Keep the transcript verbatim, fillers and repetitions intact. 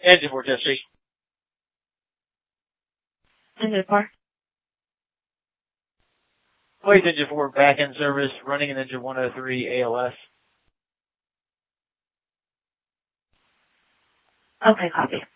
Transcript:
Engine four, Chesapeake. Engine four. Place engine four back in service, running in engine one oh three A L S. Okay, copy.